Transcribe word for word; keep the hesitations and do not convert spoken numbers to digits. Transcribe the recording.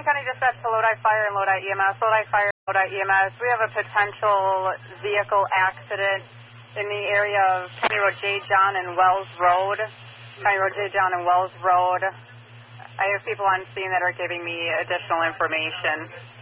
Franklin County Dispatch to Lodi Fire and Lodi E M S. Lodi Fire, Lodi E M S. We have a potential vehicle accident in the area of County Road J. John and Wells Road. County Road J. John and Wells Road. I have people on scene that are giving me additional information.